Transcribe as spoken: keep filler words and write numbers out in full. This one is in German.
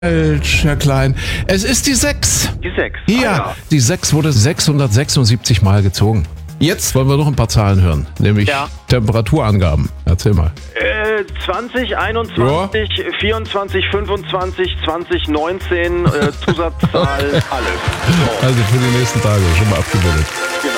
Falsch, Herr Klein. Es ist die sechs. Die sechs. Ja, Ah, ja. die sechs wurde sechshundertsechsundsiebzig Mal gezogen. Jetzt wollen wir noch ein paar Zahlen hören, nämlich Ja. Temperaturangaben. Erzähl mal. Äh, zwanzig, einundzwanzig, vierundzwanzig, fünfundzwanzig, zwanzig, neunzehn, äh, Zusatzzahl, alles. So. Also für die nächsten Tage schon mal abgebildet. Ja.